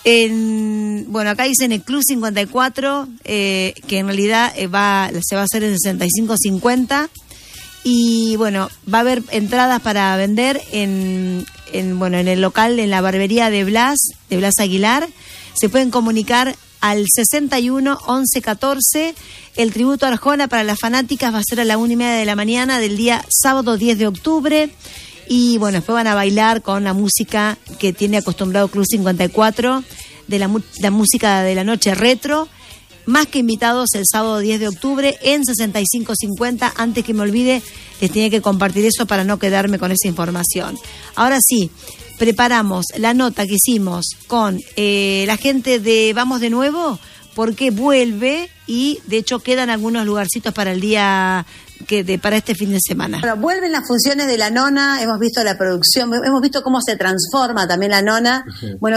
Bueno, acá dicen el Club 54, que en realidad se va a hacer en 65-50. Y bueno, va a haber entradas para vender en el local, en la barbería de Blas Aguilar. Se pueden comunicar al 61 11 14. El tributo a Arjona para las fanáticas va a ser a la 1:30 de la mañana del día sábado 10 de octubre. Y bueno, después van a bailar con la música que tiene acostumbrado Club 54, de la música de la noche retro. Más que invitados el sábado 10 de octubre en 65-50. Antes que me olvide, les tenía que compartir eso para no quedarme con esa información. Ahora sí, preparamos la nota que hicimos con la gente de Vamos de Nuevo, porque vuelve y de hecho quedan algunos lugarcitos para el día para este fin de semana. Bueno, vuelven las funciones de La Nona, hemos visto la producción, hemos visto cómo se transforma también La Nona. Bueno,